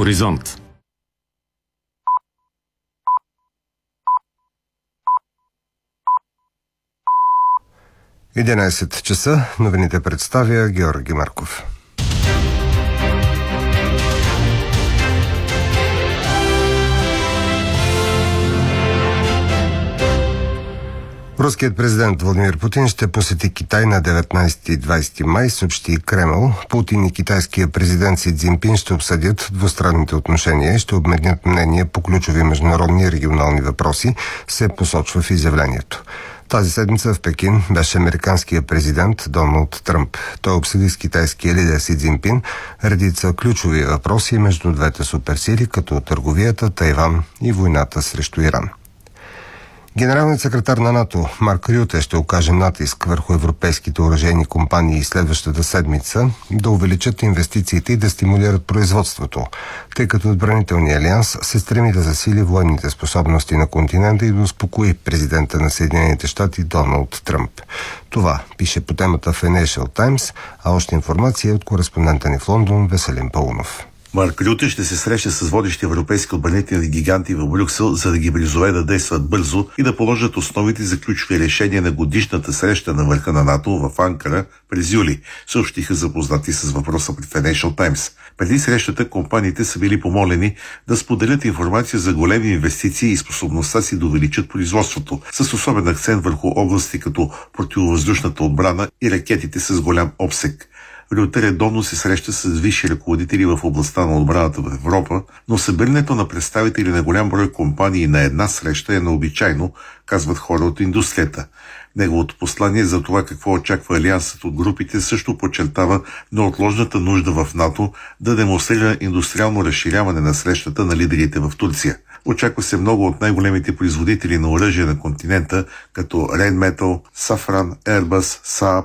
Хоризонт. – 11 часа. Новините представя Георги Марков. Руският президент Владимир Путин ще посети Китай на 19 и 20 май, съобщи Кремъл. Путин и китайския президент Си Цзинпин ще обсъдят двустранните отношения и ще обменят мнение по ключови международни и регионални въпроси, се посочва в изявлението. Тази седмица в Пекин беше американският президент Доналд Тръмп. Той обсъди с китайския лидер Си Цзинпин редица ключови въпроси между двете суперсили, като търговията, Тайван и войната срещу Иран. Генералният секретар на НАТО Марк Рюте ще окаже натиск върху европейските оръжейни компании следващата седмица да увеличат инвестициите и да стимулират производството, тъй като отбранителният алианс се стреми да засили военните способности на континента и да успокои президента на Съединените щати Доналд Тръмп. Това пише по темата Financial Times, а още информация от кореспондента ни в Лондон Веселин Паунов. Марк Рюте ще се срещне с водещи европейски отбранителни гиганти в Брюксел, за да ги призове да действат бързо и да положат основите за ключови решения на годишната среща на върха на НАТО в Анкара през юли, съобщиха запознати с въпроса при Financial Times. Преди срещата компаниите са били помолени да споделят информация за големи инвестиции и способността си да увеличат производството, с особен акцент върху области като противовъздушната отбрана и ракетите с голям обсег. Рюте редовно се среща с висши ръководители в областта на отбраната в Европа, но събирането на представители на голям брой компании на една среща е необичайно, казват хора от индустрията. Неговото послание за това какво очаква алиансът от групите също подчертава неотложната нужда в НАТО да демонстрира индустриално разширяване на срещата на лидерите в Турция. Очаква се много от най-големите производители на оръжие на континента, като Rheinmetall, Safran, Airbus, Saab,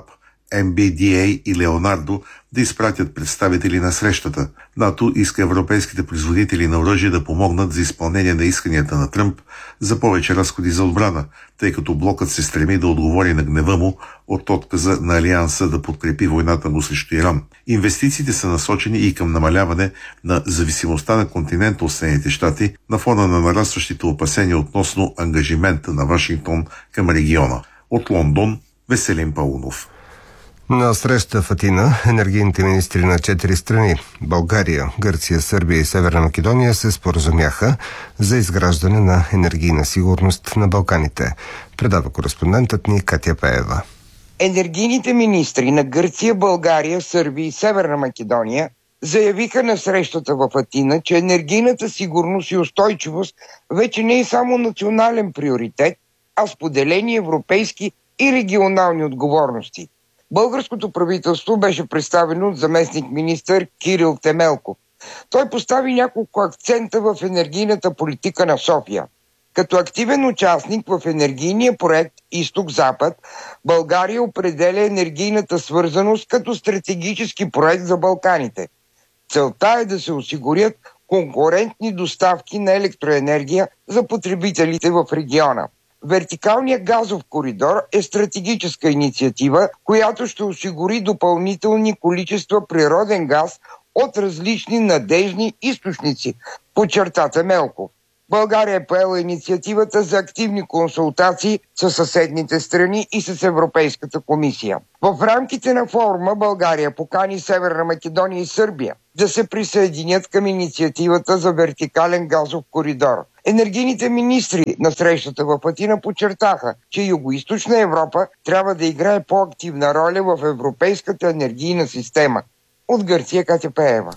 MBDA и Леонардо да изпратят представители на срещата. НАТО иска европейските производители на оръжие да помогнат за изпълнение на исканията на Тръмп за повече разходи за отбрана, тъй като блокът се стреми да отговори на гнева му от отказа на Алианса да подкрепи войната му срещу Иран. Инвестициите са насочени и към намаляване на зависимостта на континента от Съединените щати на фона на нарастващите опасения относно ангажимента на Вашингтон към региона. От Лондон Веселин Паунов. На среща в Атина енергийните министри на 4 страни – България, Гърция, Сърбия и Северна Македония – се споразумяха за изграждане на енергийна сигурност на Балканите. Предава кореспондентът ни Катя Пеева. Енергийните министри на Гърция, България, Сърбия и Северна Македония заявиха на срещата в Атина, че енергийната сигурност и устойчивост вече не е само национален приоритет, а споделени европейски и регионални отговорности. Българското правителство беше представено от заместник-министър Кирил Темелков. Той постави няколко акцента в енергийната политика на София. Като активен участник в енергийния проект Изток-Запад, България определя енергийната свързаност като стратегически проект за Балканите. Целта е да се осигурят конкурентни доставки на електроенергия за потребителите в региона. Вертикалният газов коридор е стратегическа инициатива, която ще осигури допълнителни количества природен газ от различни надежни източници, подчерта Темелков. България е поела инициативата за активни консултации с съседните страни и с Европейската комисия. В рамките на форума България покани Северна Македония и Сърбия да се присъединят към инициативата за вертикален газов коридор. Енергийните министри на срещата в Атина подчертаха, че Югоизточна Европа трябва да играе по-активна роля в европейската енергийна система. От Гърция Катя Пеева.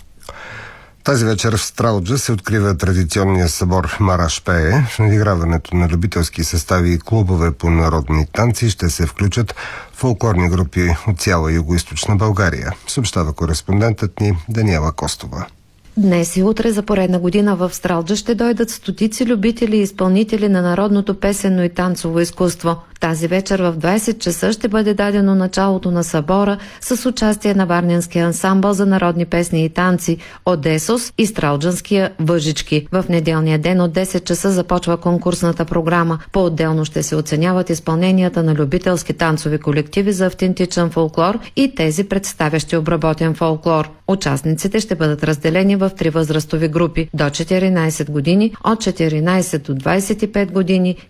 Тази вечер в Стралджа се открива традиционния събор Мараш Пее. В надиграването на любителски състави и клубове по народни танци ще се включат фолклорни групи от цяла Югоизточна България, съобщава кореспондентът ни Даниела Костова. Днес и утре за поредна година в Стралджа ще дойдат стотици любители и изпълнители на народното песенно и танцово изкуство. Тази вечер в 20 часа ще бъде дадено началото на събора с участие на Варненския ансамбъл за народни песни и танци Одесос и Стралджанския Въжички. В неделния ден от 10 часа започва конкурсната програма. По-отделно ще се оценяват изпълненията на любителски танцови колективи за автентичен фолклор и тези представящи обработен фолклор. Участниците ще бъдат разделени в 3 възрастови групи – до 14 години, от 14 до 25 години